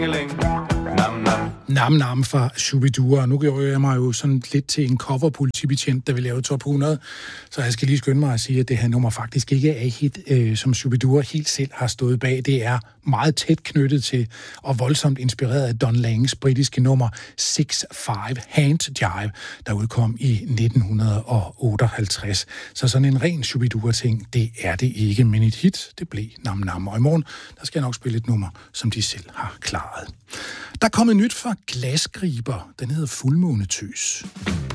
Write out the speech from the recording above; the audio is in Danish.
Nam Nam fra Shubidua. Nu gjorde jeg mig jo sådan lidt til en cover-politibetjent, der vil lave top 100. Så jeg skal lige skynde mig at sige, at det her nummer faktisk ikke er et hit, som Shubidua helt selv har stået bag. Det er meget tæt knyttet til og voldsomt inspireret af Don Langes britiske nummer 6-5 Hand Jive, der udkom i 1958. Så sådan en ren Shubidua-ting, det er det ikke, men et hit, det blev Nam Nam. Og i morgen, der skal jeg nok spille et nummer, som de selv har klaret. Der er kommet nyt fra Glasgriber. Den hedder Fuldmånetøs.